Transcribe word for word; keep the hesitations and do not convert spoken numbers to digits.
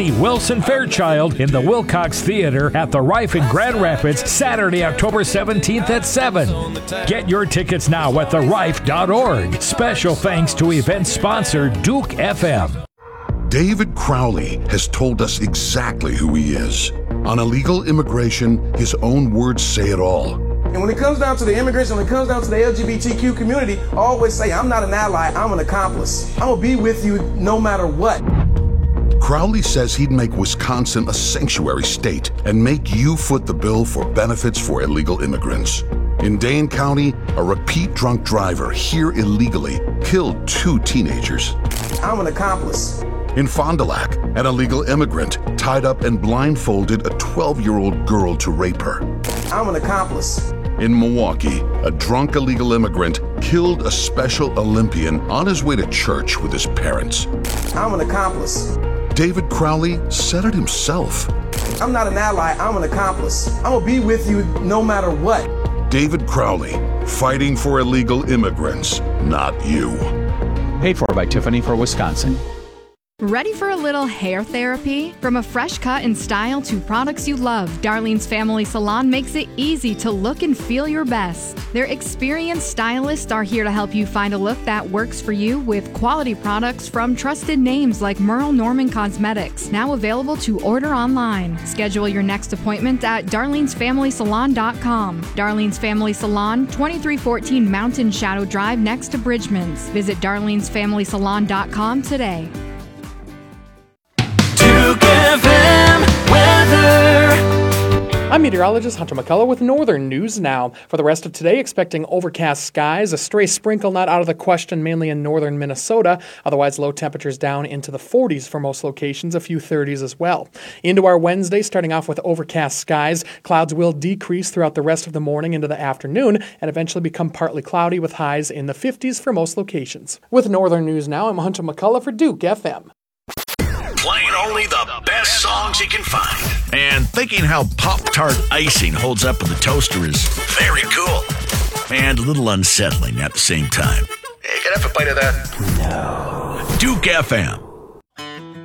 see Wilson Fairchild in the Wilcox Theater at the Rife in Grand Rapids, Saturday, October seventeenth at seven. Get your tickets now at the rife dot org. Special thanks to event sponsor Duke F M. David Crowley has told us exactly who he is. On illegal immigration, his own words say it all. And when it comes down to the immigration, when it comes down to the L G B T Q community, I always say, I'm not an ally, I'm an accomplice. I'm gonna be with you no matter what. Crowley says he'd make Wisconsin a sanctuary state and make you foot the bill for benefits for illegal immigrants. In Dane County, a repeat drunk driver here illegally killed two teenagers. I'm an accomplice. In Fond du Lac, an illegal immigrant tied up and blindfolded a twelve-year-old girl to rape her. I'm an accomplice. In Milwaukee, a drunk illegal immigrant killed a Special Olympian on his way to church with his parents. I'm an accomplice. David Crowley said it himself. I'm not an ally, I'm an accomplice. I'm gonna be with you no matter what. David Crowley, fighting for illegal immigrants, not you. Paid for by Tiffany for Wisconsin. Ready for a little hair therapy? From a fresh cut and style to products you love, Darlene's Family Salon makes it easy to look and feel your best. Their experienced stylists are here to help you find a look that works for you with quality products from trusted names like Merle Norman Cosmetics, now available to order online. Schedule your next appointment at darlenes family salon dot com. Darlene's Family Salon, twenty-three fourteen Mountain Shadow Drive next to Bridgman's. Visit darlenes family salon dot com today. Duke F M weather. I'm meteorologist Hunter McCullough with Northern News Now. For the rest of today, expecting overcast skies, a stray sprinkle not out of the question mainly in northern Minnesota. Otherwise, low temperatures down into the forties for most locations, a few thirties as well. Into our Wednesday, starting off with overcast skies. Clouds will decrease throughout the rest of the morning into the afternoon and eventually become partly cloudy with highs in the fifties for most locations. With Northern News Now, I'm Hunter McCullough for Duke F M. Playing only the best songs you can find. And thinking how Pop-Tart icing holds up in the toaster is very cool. And a little unsettling at the same time. Hey, can I have a bite of that? No. Duke F M.